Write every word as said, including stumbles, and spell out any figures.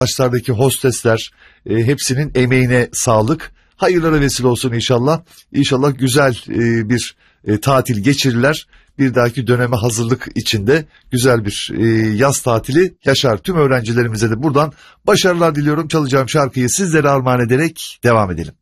başlardaki hostesler, e, hepsinin emeğine sağlık. Hayırlara vesile olsun inşallah. İnşallah güzel e, bir e, tatil geçirirler. Bir dahaki döneme hazırlık içinde güzel bir e, yaz tatili yaşar. Tüm öğrencilerimize de buradan başarılar diliyorum. Çalacağım şarkıyı sizlere armağan ederek devam edelim.